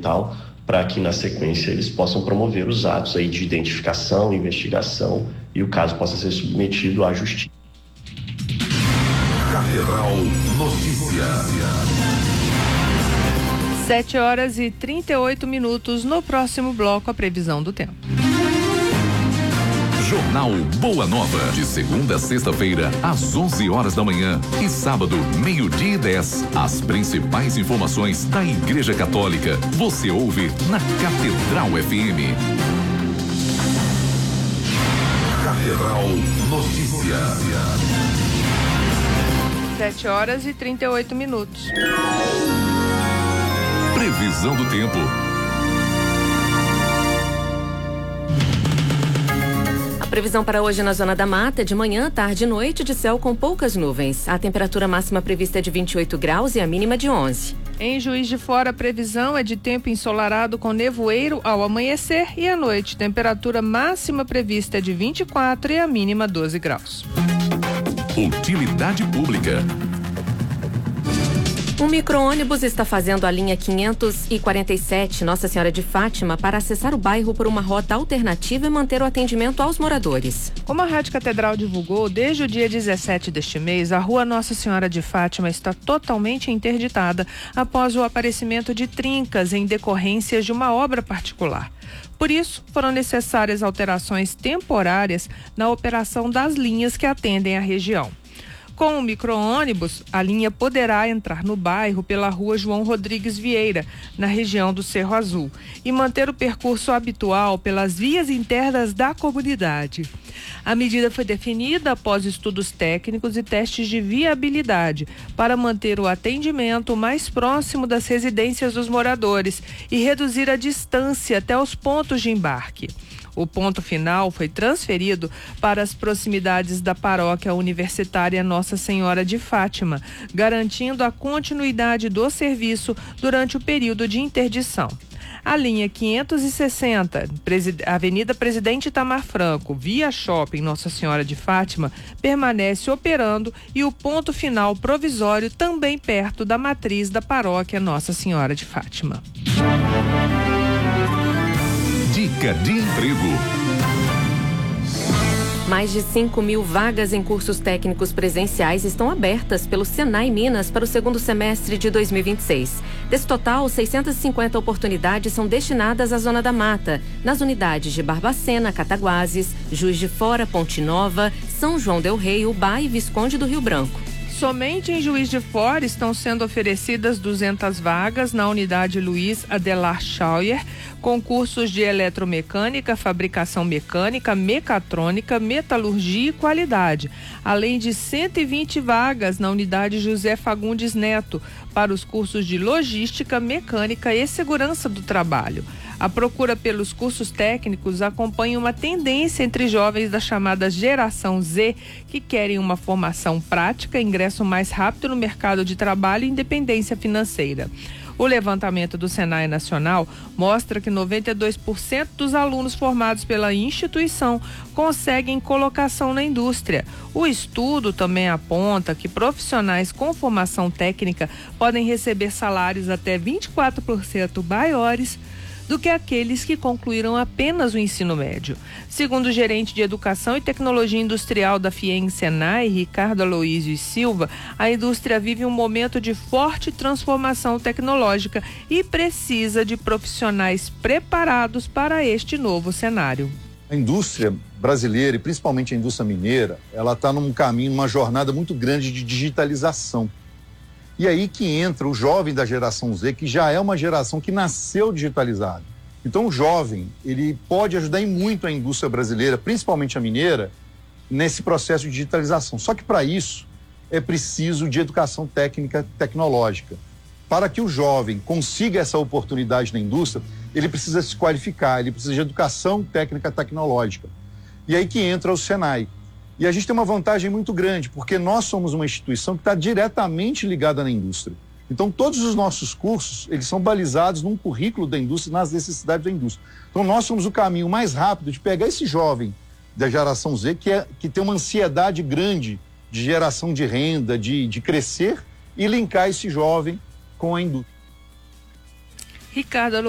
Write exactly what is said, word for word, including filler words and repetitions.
tal, para que na sequência eles possam promover os atos aí de identificação, investigação e o caso possa ser submetido à justiça. Catedral Notícias. sete horas e trinta e oito minutos. No próximo bloco, a previsão do tempo. Jornal Boa Nova, de segunda a sexta-feira, às onze horas da manhã e sábado, meio-dia e dez. As principais informações da Igreja Católica, você ouve na Catedral F M. Catedral Notícias. sete horas e trinta e oito minutos. Previsão do tempo. Previsão para hoje na Zona da Mata, de manhã, tarde e noite, de céu com poucas nuvens. A temperatura máxima prevista é de vinte e oito graus e a mínima de onze. Em Juiz de Fora, a previsão é de tempo ensolarado com nevoeiro ao amanhecer e à noite. Temperatura máxima prevista é de vinte e quatro e a mínima doze graus. Utilidade pública. Um micro-ônibus está fazendo a linha quinhentos e quarenta e sete Nossa Senhora de Fátima para acessar o bairro por uma rota alternativa e manter o atendimento aos moradores. Como a Rádio Catedral divulgou, desde o dia dezessete deste mês, a rua Nossa Senhora de Fátima está totalmente interditada após o aparecimento de trincas em decorrência de uma obra particular. Por isso, foram necessárias alterações temporárias na operação das linhas que atendem a região. Com o micro-ônibus, a linha poderá entrar no bairro pela rua João Rodrigues Vieira, na região do Cerro Azul, e manter o percurso habitual pelas vias internas da comunidade. A medida foi definida após estudos técnicos e testes de viabilidade para manter o atendimento mais próximo das residências dos moradores e reduzir a distância até os pontos de embarque. O ponto final foi transferido para as proximidades da paróquia universitária Nossa Senhora de Fátima, garantindo a continuidade do serviço durante o período de interdição. A linha quinhentos e sessenta, Avenida Presidente Itamar Franco, via Shopping Nossa Senhora de Fátima, permanece operando e o ponto final provisório também perto da matriz da paróquia Nossa Senhora de Fátima. Dica de emprego. Mais de cinco mil vagas em cursos técnicos presenciais estão abertas pelo Senai Minas para o segundo semestre de dois mil e vinte e seis. Desse total, seiscentas e cinquenta oportunidades são destinadas à Zona da Mata, nas unidades de Barbacena, Cataguases, Juiz de Fora, Ponte Nova, São João del Rei, Ubá e Visconde do Rio Branco. Somente em Juiz de Fora estão sendo oferecidas duzentas vagas na unidade Luiz Adelar Schauer, com cursos de eletromecânica, fabricação mecânica, mecatrônica, metalurgia e qualidade, além de cento e vinte vagas na unidade José Fagundes Neto, para os cursos de logística, mecânica e segurança do trabalho. A procura pelos cursos técnicos acompanha uma tendência entre jovens da chamada geração Z, que querem uma formação prática, ingresso mais rápido no mercado de trabalho e independência financeira. O levantamento do Senai Nacional mostra que noventa e dois por cento dos alunos formados pela instituição conseguem colocação na indústria. O estudo também aponta que profissionais com formação técnica podem receber salários até vinte e quatro por cento maiores do que aqueles que concluíram apenas o ensino médio. Segundo o gerente de Educação e Tecnologia Industrial da FIEM Senai, Ricardo Aloísio Silva, a indústria vive um momento de forte transformação tecnológica e precisa de profissionais preparados para este novo cenário. A indústria brasileira, e principalmente a indústria mineira, ela está num caminho, uma jornada muito grande de digitalização. E aí que entra o jovem da geração Z, que já é uma geração que nasceu digitalizada. Então o jovem, ele pode ajudar em muito a indústria brasileira, principalmente a mineira, nesse processo de digitalização. Só que para isso é preciso de educação técnica tecnológica. Para que o jovem consiga essa oportunidade na indústria, ele precisa se qualificar, ele precisa de educação técnica tecnológica. E aí que entra o Senai. E a gente tem uma vantagem muito grande, porque nós somos uma instituição que está diretamente ligada na indústria. Então, todos os nossos cursos, eles são balizados num currículo da indústria, nas necessidades da indústria. Então, nós somos o caminho mais rápido de pegar esse jovem da geração Z, que, é, que tem uma ansiedade grande de geração de renda, de, de crescer, e linkar esse jovem com a indústria. Ricardo